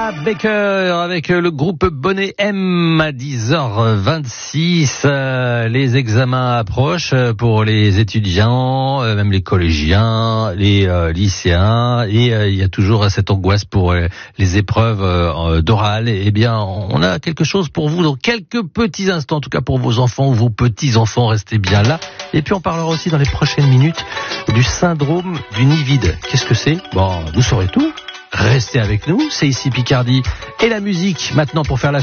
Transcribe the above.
Ella Baker avec le groupe Bonnet M à 10h26. Les examens approchent pour les étudiants, même les collégiens, les lycéens, et il y a toujours cette angoisse pour les épreuves d'oral. Eh bien, on a quelque chose pour vous dans quelques petits instants, en tout cas pour vos enfants ou vos petits-enfants. Restez bien là. Et puis on parlera aussi dans les prochaines minutes du syndrome du nid vide. Qu'est-ce que c'est ? Bon, vous saurez tout. Restez avec nous, c'est ici Picardie et la musique maintenant pour faire la